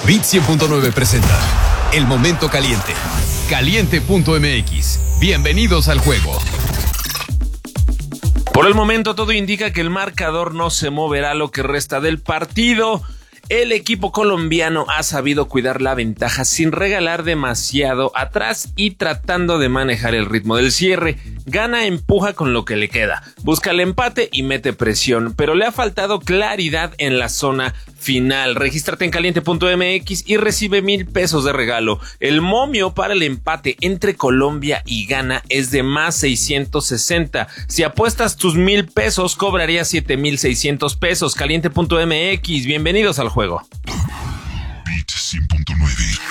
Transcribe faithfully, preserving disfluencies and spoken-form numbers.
Bit cien punto nueve presenta El Momento Caliente. Caliente punto m x. Bienvenidos al juego. Por el momento todo indica que el marcador no se moverá lo que resta del partido. El equipo colombiano ha sabido cuidar la ventaja sin regalar demasiado atrás y tratando de manejar el ritmo del cierre. Gana, empuja con lo que le queda, busca el empate y mete presión, pero le ha faltado claridad en la zona final. Regístrate en caliente punto m x y recibe mil pesos de regalo. El momio para el empate entre Colombia y Ghana es de más seiscientos sesenta. Si apuestas tus mil pesos, cobrarías siete mil seiscientos pesos. caliente punto m x, bienvenidos al juego. Bit cien punto nueve.